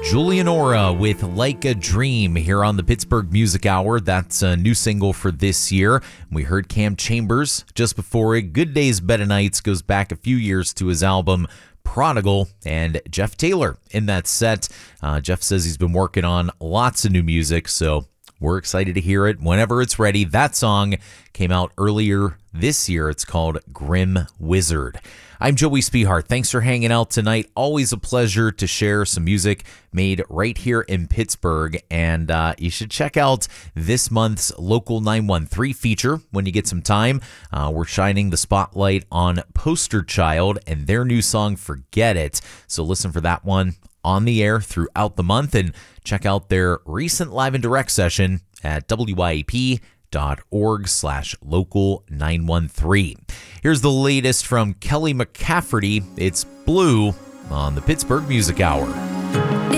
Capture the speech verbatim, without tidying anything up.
Julianora with Like a Dream here on the Pittsburgh Music Hour. That's a new single for this year. We heard Cam Chambers just before it. Good Days, Better Nights goes back a few years to his album Prodigal, and Jeff Taylor in that set. Uh, Jeff says he's been working on lots of new music, so we're excited to hear it whenever it's ready. That song came out earlier this year. It's called Grim Wizard. I'm Joey Spihart. Thanks for hanging out tonight. Always a pleasure to share some music made right here in Pittsburgh. And uh, you should check out this month's Local nine one three feature when you get some time. Uh, we're shining the spotlight on Poster Child and their new song, Forget It. So listen for that one on the air throughout the month, and check out their recent live and direct session at W Y A P dot org slash local nine one three. Here's the latest from Kelly McCafferty. It's Blue on the Pittsburgh Music Hour.